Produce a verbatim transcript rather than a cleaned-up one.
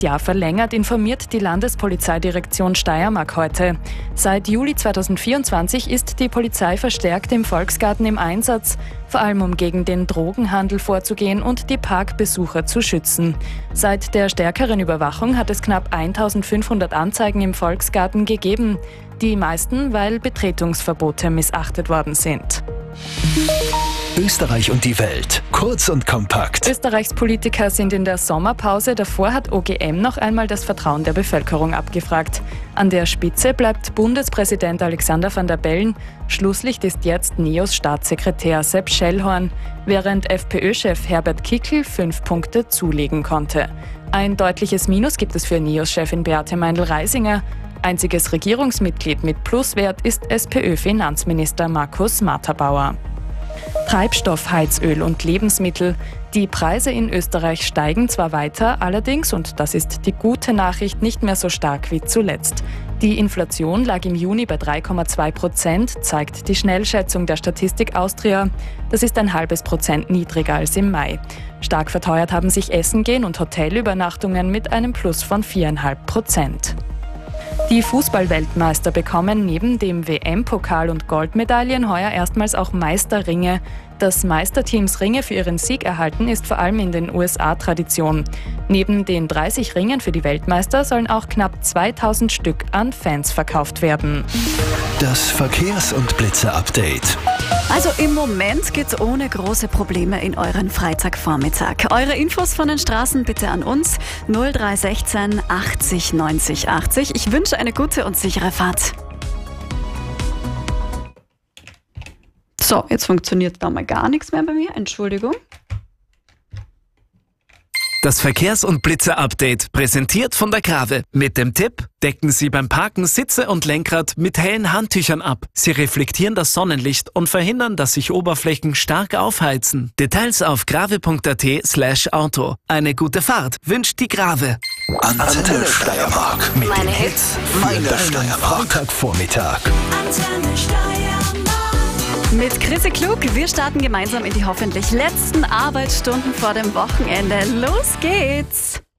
Jahr verlängert, informiert die Landespolizeidirektion Steiermark heute. Seit Juli zweitausendvierundzwanzig ist die Polizei verstärkt im Volksgarten im Einsatz, vor allem um gegen den Drogenhandel vorzugehen und die Parkbesucher zu schützen. Seit der stärkeren Überwachung hat es knapp eintausendfünfhundert Anzeigen im Volksgarten gegeben. Die meisten, weil Betretungsverbote missachtet worden sind. Österreich und die Welt. Kurz und kompakt. Österreichs Politiker sind in der Sommerpause. Davor hat O G M noch einmal das Vertrauen der Bevölkerung abgefragt. An der Spitze bleibt Bundespräsident Alexander Van der Bellen. Schlusslicht ist jetzt NEOS Staatssekretär Sepp Schellhorn, während FPÖ-Chef Herbert Kickl fünf Punkte zulegen konnte. Ein deutliches Minus gibt es für NEOS-Chefin Beate Meindl-Reisinger. Einziges Regierungsmitglied mit Pluswert ist SPÖ-Finanzminister Markus Matterbauer. Treibstoff, Heizöl und Lebensmittel. Die Preise in Österreich steigen zwar weiter, allerdings, und das ist die gute Nachricht, nicht mehr so stark wie zuletzt. Die Inflation lag im Juni bei drei Komma zwei Prozent, zeigt die Schnellschätzung der Statistik Austria. Das ist ein halbes Prozent niedriger als im Mai. Stark verteuert haben sich Essen gehen und Hotelübernachtungen mit einem Plus von vier Komma fünf Prozent. Die Fußball-Weltmeister bekommen neben dem W M-Pokal und Goldmedaillen heuer erstmals auch Meisterringe. Dass Meisterteams Ringe für ihren Sieg erhalten, ist vor allem in den U S A Tradition. Neben den dreißig Ringen für die Weltmeister sollen auch knapp zweitausend Stück an Fans verkauft werden. Das Verkehrs- und Blitzer-Update. Also im Moment geht's ohne große Probleme in euren Freitagvormittag. Eure Infos von den Straßen bitte an uns null drei eins sechs achtzig neunzig achtzig. Ich wünsche eine gute und sichere Fahrt. So, jetzt funktioniert da mal gar nichts mehr bei mir. Entschuldigung. Das Verkehrs- und Blitzer-Update, präsentiert von der Grave. Mit dem Tipp: Decken Sie beim Parken Sitze und Lenkrad mit hellen Handtüchern ab. Sie reflektieren das Sonnenlicht und verhindern, dass sich Oberflächen stark aufheizen. Details auf grave.at slash Auto. Eine gute Fahrt wünscht die Grave. Antenne Steiermark. Mit Meine den Hits meiner Steiermark. Freitagvormittag. Antenne Steiermark. Mit Chrissy Klug, wir starten gemeinsam in die hoffentlich letzten Arbeitsstunden vor dem Wochenende. Los geht's!